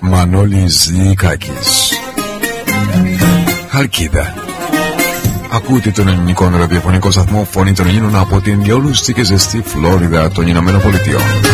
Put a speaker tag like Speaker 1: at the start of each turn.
Speaker 1: Μανώλης Δικάκης. Χαλκίδα. Ακούτε τον ελληνικό ραδιοφωνικό σταθμό Φωνή των Ελλήνων από την διαολούστικη ζεστή Φλόριδα των Ηνωμένων Πολιτειών.